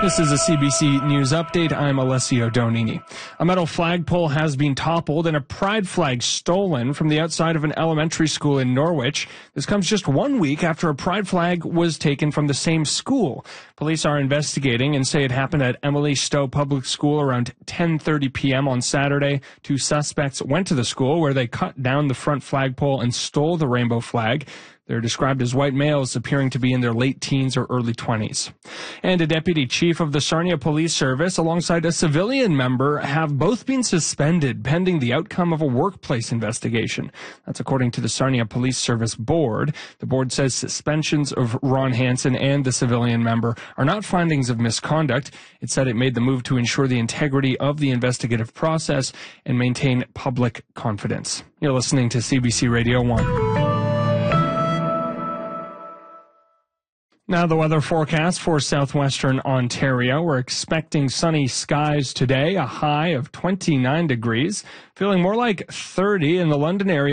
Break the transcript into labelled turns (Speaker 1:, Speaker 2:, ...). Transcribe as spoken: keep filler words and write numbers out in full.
Speaker 1: This is a C B C News Update. I'm Alessio Donini. A metal flagpole has been toppled and a pride flag stolen from the outside of an elementary school in Norwich. This comes just one week after a pride flag was taken from the same school. Police are investigating and say it happened at Emily Stowe Public School around ten thirty p.m. on Saturday. Two suspects went to the school where they cut down the front flagpole and stole the rainbow flag. They're described as white males appearing to be in their late teens or early twenties. And a deputy chief of the Sarnia Police Service alongside a civilian member have both been suspended pending the outcome of a workplace investigation. That's according to the Sarnia Police Service Board. The board says suspensions of Ron Hansen and the civilian member are not findings of misconduct. It said it made the move to ensure the integrity of the investigative process and maintain public confidence. You're listening to C B C Radio one. Now the weather forecast for southwestern Ontario. We're expecting sunny skies today, a high of twenty-nine degrees, feeling more like thirty in the London area.